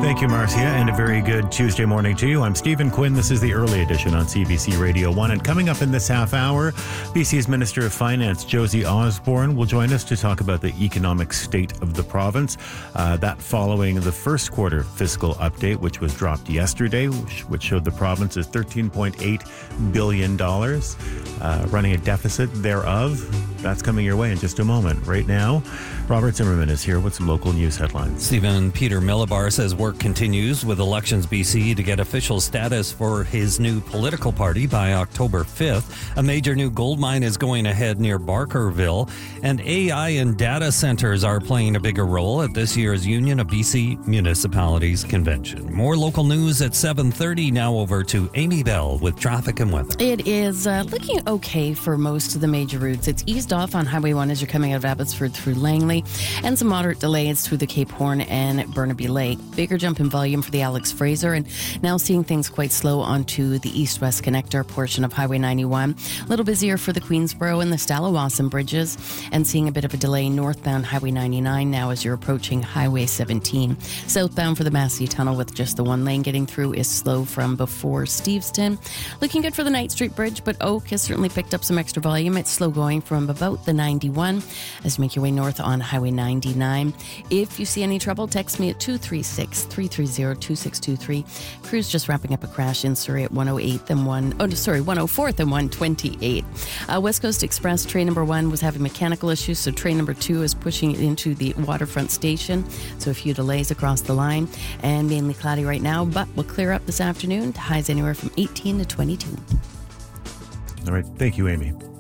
Thank you, Marcia, and a very good Tuesday morning to you. I'm Stephen Quinn. This is the early edition on CBC Radio 1. And coming up in this half hour, BC's Minister of Finance, Josie Osborne, will join us to talk about the economic state of the province. That following the first quarter fiscal update, which was dropped yesterday, which showed the province is $13.8 billion, running a deficit thereof. That's coming your way in just a moment. Right now, Robert Zimmerman is here with some local news headlines. Stephen Peter Millibar says work continues with Elections BC to get official status for his new political party by October 5th. A major new gold mine is going ahead near Barkerville, and AI and data centers are playing a bigger role at this year's Union of BC Municipalities Convention. More local news at 7:30. Now over to Amy Bell with traffic and weather. It is looking okay for most of the major routes. It's eased off on Highway 1 as you're coming out of Abbotsford through Langley, and some moderate delays through the Cape Horn and Burnaby Lake. Bigger jump in volume for the Alex Fraser, and now seeing things quite slow onto the east-west connector portion of Highway 91. A little busier for the Queensboro and the Stallawasam bridges, and seeing a bit of a delay northbound Highway 99 now as you're approaching Highway 17. Southbound for the Massey Tunnel with just the one lane getting through is slow from before Steveston. Looking good for the Knight Street Bridge, but Oak has certainly picked up some extra volume. It's slow going from about the 91 as you make your way north on Highway 99. If you see any trouble, text me at 236-330-2623. Crews just wrapping up a crash in Surrey at 104th and 128. West Coast Express train number 1 was having mechanical issues, so train number 2 is pushing it into the waterfront station. So a few delays across the line, and mainly cloudy right now, but will clear up this afternoon to highs anywhere from 18 to 22. All right. Thank you, Amy.